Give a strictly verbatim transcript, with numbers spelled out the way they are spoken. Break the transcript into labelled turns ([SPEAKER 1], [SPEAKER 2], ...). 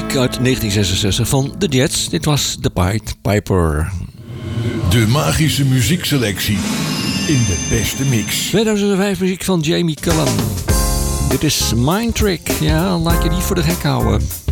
[SPEAKER 1] muziek uit negentien zesenzestig van The Jets. Dit was The Pied Piper.
[SPEAKER 2] De magische muziekselectie in de beste mix.
[SPEAKER 1] tweeduizend vijf muziek van Jamie Cullum. Dit is Mind Trick. Ja, laat je niet voor de gek houden.